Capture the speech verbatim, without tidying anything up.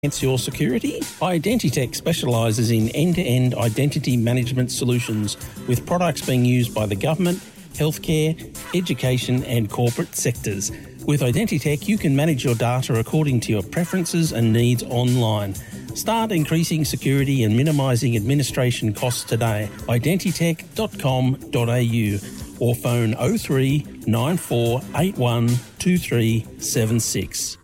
Enhance your security? Identitech specialises in end-to-end identity management solutions with products being used by the government, healthcare, education and corporate sectors. With Identitech, you can manage your data according to your preferences and needs online. Start increasing security and minimising administration costs today. identitech dot com dot a u or phone oh three nine four eight one two three seven six.